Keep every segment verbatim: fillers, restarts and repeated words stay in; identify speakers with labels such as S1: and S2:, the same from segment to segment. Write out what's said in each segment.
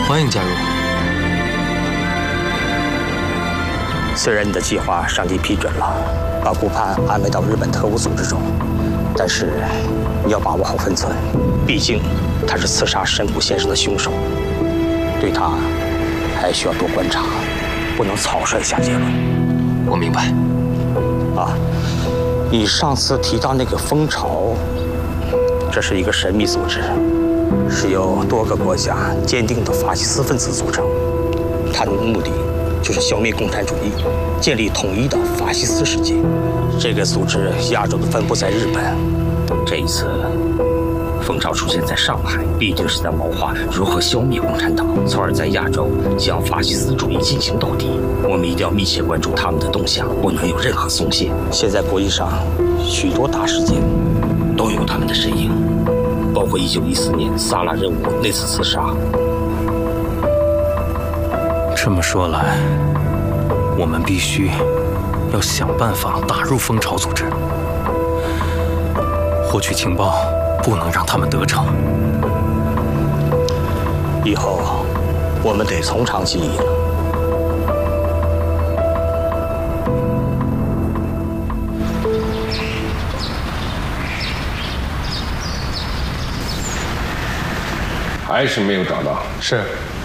S1: 欢迎加入。
S2: 虽然你的计划上级批准了，把顾盼安排到日本特务组织中，但是你要把握好分寸，毕竟他是刺杀神谷先生的凶手，对他还需要多观察，不能草率下结论。
S1: 我明白。
S2: 啊，你上次提到那个蜂巢，这是一个神秘组织，是由多个国家坚定的法西斯分子组成，它的目的就是消灭共产主义，建立统一的法西斯世界。这个组织亚洲的分布在日本，这一次蜂巢出现在上海，必定是在谋划如何消灭共产党，从而在亚洲将法西斯主义进行到底。我们一定要密切关注他们的动向，不能有任何松懈。现在国际上许多大事件都有他们的身影，包括一九一四年萨拉热窝那次刺杀。
S3: 这么说来，我们必须要想办法打入蜂巢组织，获取情报，不能让他们得逞。
S2: 以后我们得从长计议了。
S4: 还是没有找到。
S5: 是。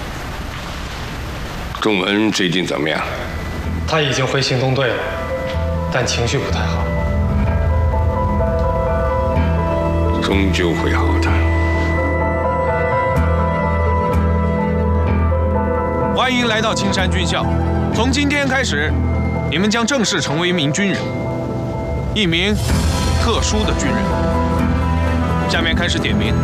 S4: 仲文最近怎么样？
S5: 他已经回行动队了，但情绪不太好。
S4: 终究会好的。
S6: 欢迎来到青山军校，从今天开始，你们将正式成为一名军人，一名特殊的军人。下面开始点名。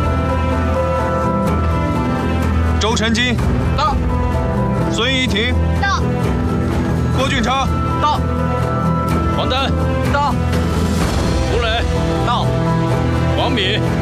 S6: 周成金到，孙怡婷到，郭俊昌到，王丹到，吴磊到，王敏